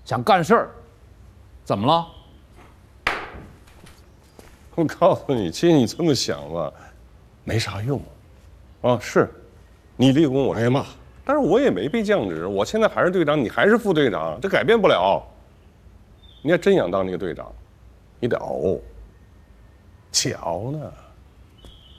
想干事儿，怎么了？ 我告诉你，其实你这么想吧，没啥用。啊，是，你立功我挨骂，但是我也没被降职，我现在还是队长，你还是副队长，这改变不了。你要真想当那个队长，你得熬，且熬呢。